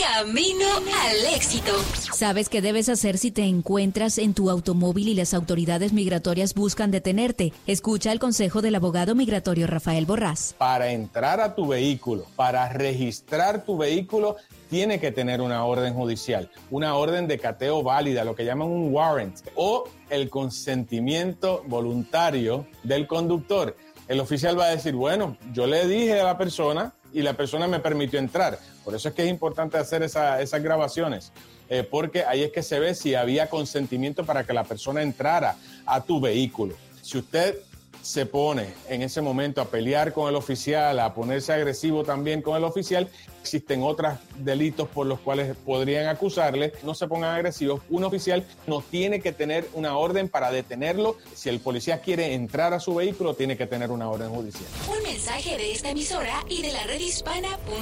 Camino al éxito. ¿Sabes qué debes hacer si te encuentras en tu automóvil y las autoridades migratorias buscan detenerte? Escucha el consejo del abogado migratorio Rafael Borrás. Para entrar a tu vehículo, para registrar tu vehículo, tiene que tener una orden judicial, una orden de cateo válida, lo que llaman un warrant, o el consentimiento voluntario del conductor. El oficial va a decir, bueno, yo le dije a la persona y la persona me permitió entrar. Por eso es que es importante hacer esas grabaciones, porque ahí es que se ve si había consentimiento para que la persona entrara a tu vehículo. Si usted se pone en ese momento a pelear con el oficial, a ponerse agresivo también con el oficial, existen otros delitos por los cuales podrían acusarle. No se pongan agresivos. Un oficial no tiene que tener una orden para detenerlo. Si el policía quiere entrar a su vehículo, tiene que tener una orden judicial. Un mensaje de esta emisora y de la redhispana.com.